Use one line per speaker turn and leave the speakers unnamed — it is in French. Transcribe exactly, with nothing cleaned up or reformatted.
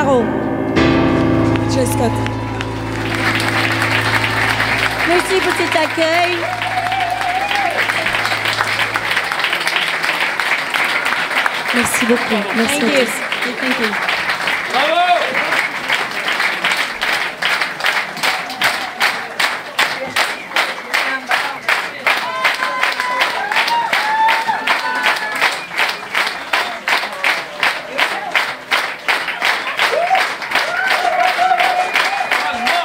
Caro.
Jill Scott.
Merci pour cet accueil.
Merci beaucoup. Merci
Thank
à
you.
tous.
Thank you.